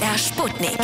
MDR Sputnik.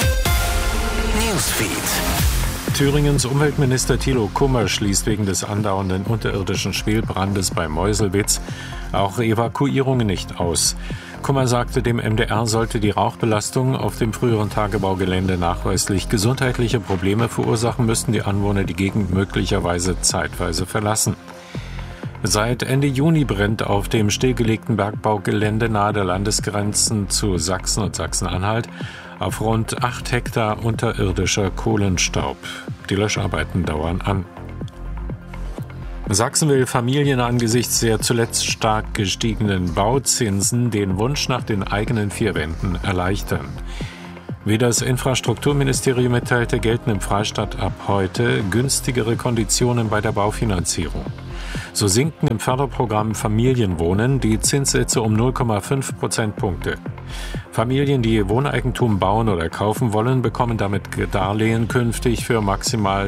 Newsfeed. Thüringens Umweltminister Thilo Kummer schließt wegen des andauernden unterirdischen Schwelbrandes bei Meuselwitz auch Evakuierungen nicht aus. Kummer sagte, dem MDR sollte die Rauchbelastung auf dem früheren Tagebaugelände nachweislich gesundheitliche Probleme verursachen, müssten die Anwohner die Gegend möglicherweise zeitweise verlassen. Seit Ende Juni brennt auf dem stillgelegten Bergbaugelände nahe der Landesgrenzen zu Sachsen und Sachsen-Anhalt auf rund 8 Hektar unterirdischer Kohlenstaub. Die Löscharbeiten dauern an. Sachsen will Familien angesichts der zuletzt stark gestiegenen Bauzinsen den Wunsch nach den eigenen 4 Wänden erleichtern. Wie das Infrastrukturministerium mitteilte, gelten im Freistaat ab heute günstigere Konditionen bei der Baufinanzierung. So sinken im Förderprogramm Familienwohnen die Zinssätze um 0,5 Prozentpunkte. Familien, die Wohneigentum bauen oder kaufen wollen, bekommen damit Darlehen künftig für maximal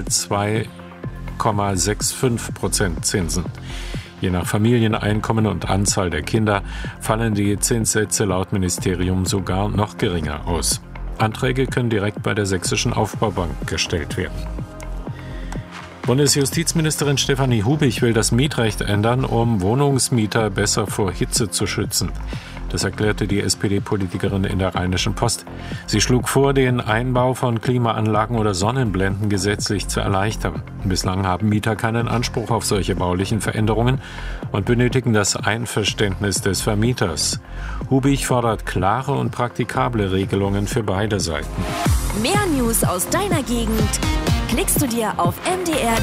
2,65% Zinsen. Je nach Familieneinkommen und Anzahl der Kinder fallen die Zinssätze laut Ministerium sogar noch geringer aus. Anträge können direkt bei der Sächsischen Aufbaubank gestellt werden. Bundesjustizministerin Stefanie Hubich will das Mietrecht ändern, um Wohnungsmieter besser vor Hitze zu schützen. Das erklärte die SPD-Politikerin in der Rheinischen Post. Sie schlug vor, den Einbau von Klimaanlagen oder Sonnenblenden gesetzlich zu erleichtern. Bislang haben Mieter keinen Anspruch auf solche baulichen Veränderungen und benötigen das Einverständnis des Vermieters. Hubich fordert klare und praktikable Regelungen für beide Seiten. Mehr News aus deiner Gegend klickst du dir auf mdr.de/Sputnik.